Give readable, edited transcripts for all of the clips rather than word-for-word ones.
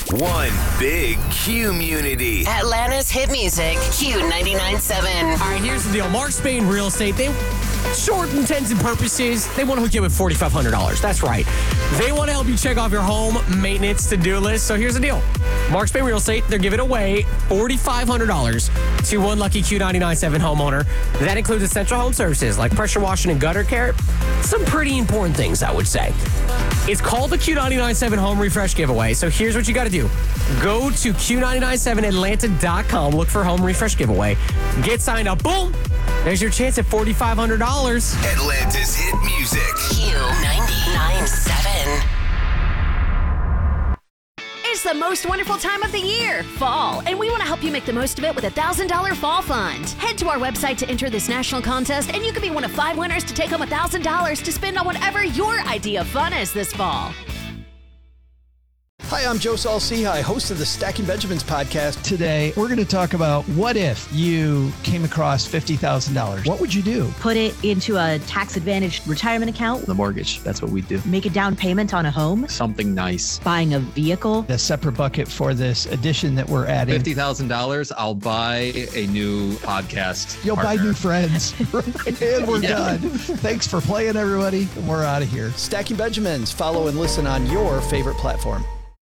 One big community. Atlanta's hit music, Q99.7. All right, here's the deal. Mark Spain Real Estate, they short intents and purposes, they want to hook you up with $4,500. That's right. They want to help you check off your home maintenance to-do list. So here's the deal. Mark Spain Real Estate, they're giving away $4,500 to one lucky Q99.7 homeowner. That includes essential home services like pressure washing and gutter care. Some pretty important things, I would say. It's called the Q99.7 Home Refresh Giveaway. So here's what you got to do. Go to Q997Atlanta.com. Look for Home Refresh Giveaway. Get signed up. Boom. There's your chance at $4,500. Atlanta's hit music. Q99.7. It's the most wonderful time of the year, fall, and we want to help you make the most of it with a $1,000 fall fund. Head to our website to enter this national contest, and you could be one of 5 winners to take home $1,000 to spend on whatever your idea of fun is this fall. Hi, I'm Joe Saul-Sehy, host of the Stacking Benjamins podcast. Today, we're going to talk about what if you came across $50,000? What would you do? Put it into a tax-advantaged retirement account. The mortgage, that's what we do. Make a down payment on a home. Something nice. Buying a vehicle. A separate bucket for this addition that we're adding. $50,000, I'll buy a new podcast You'll partner. buy new friends. And we're done. Thanks for playing, everybody. We're out of here. Stacking Benjamins. Follow and listen on your favorite platform.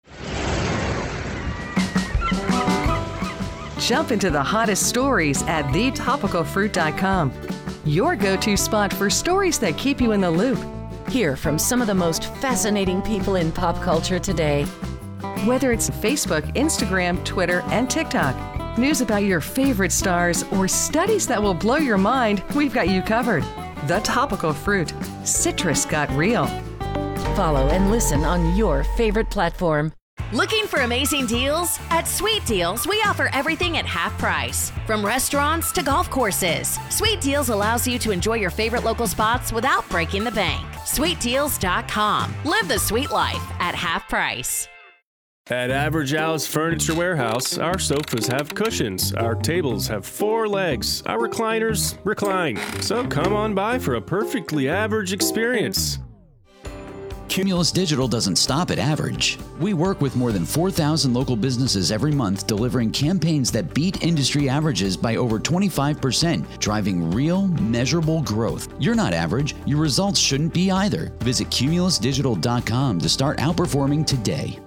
Jump into the hottest stories at thetopicalfruit.com. Your go-to spot for stories that keep you in the loop. Hear from some of the most fascinating people in pop culture today. Whether it's Facebook, Instagram, Twitter, and TikTok, news about your favorite stars, or studies that will blow your mind, we've got you covered. The Topical Fruit. Citrus got real. Follow and listen on your favorite platform. Looking for amazing deals? At Sweet Deals, we offer everything at half price. From restaurants to golf courses, Sweet Deals allows you to enjoy your favorite local spots without breaking the bank. SweetDeals.com. Live the sweet life at half price. At Average Al's Furniture Warehouse, our sofas have cushions, our tables have 4 legs, our recliners recline. So come on by for a perfectly average experience. Cumulus Digital doesn't stop at average. We work with more than 4,000 local businesses every month, delivering campaigns that beat industry averages by over 25%, driving real, measurable growth. You're not average. Your results shouldn't be either. Visit cumulusdigital.com to start outperforming today.